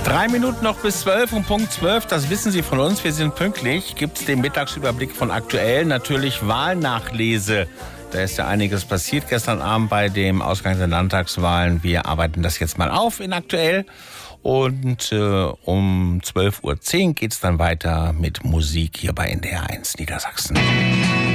3 Minuten noch bis 12 und Punkt 12, das wissen Sie von uns, wir sind pünktlich. Gibt es den Mittagsüberblick von aktuell, natürlich Wahlnachlese. Da ist ja einiges passiert gestern Abend bei dem Ausgang der Landtagswahlen. Wir arbeiten das jetzt mal auf in aktuell. Und um 12.10 Uhr geht es dann weiter mit Musik hier bei NDR 1 Niedersachsen.